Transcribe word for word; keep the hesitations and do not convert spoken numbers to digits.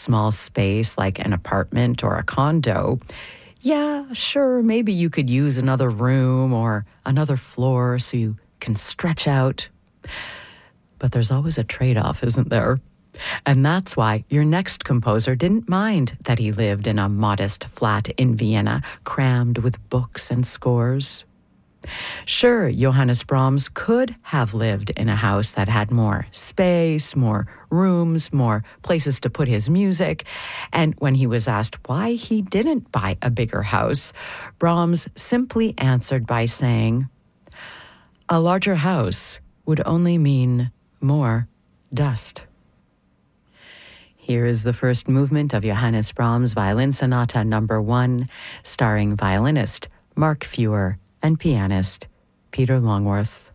small space like an apartment or a condo, yeah, sure, maybe you could use another room or another floor so you can stretch out. But there's always a trade-off, isn't there? And that's why your next composer didn't mind that he lived in a modest flat in Vienna, crammed with books and scores. Sure, Johannes Brahms could have lived in a house that had more space, more rooms, more places to put his music. And when he was asked why he didn't buy a bigger house, Brahms simply answered by saying, "A larger house would only mean more dust." Here is the first movement of Johannes Brahms' Violin Sonata number one, starring violinist Mark Feuer and pianist Peter Longworth.